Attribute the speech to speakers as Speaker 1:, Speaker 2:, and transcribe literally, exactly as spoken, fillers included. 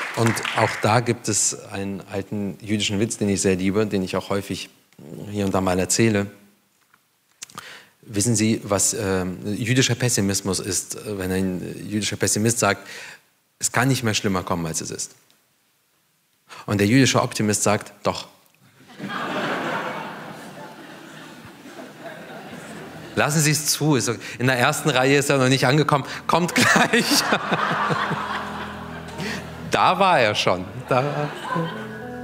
Speaker 1: Und auch da gibt es einen alten jüdischen Witz, den ich sehr liebe, den ich auch häufig hier und da mal erzähle. Wissen Sie, was äh, jüdischer Pessimismus ist, wenn ein jüdischer Pessimist sagt, es kann nicht mehr schlimmer kommen, als es ist. Und der jüdische Optimist sagt, doch. Lassen Sie es zu. In der ersten Reihe ist er noch nicht angekommen. Kommt gleich. Da war er schon. Da war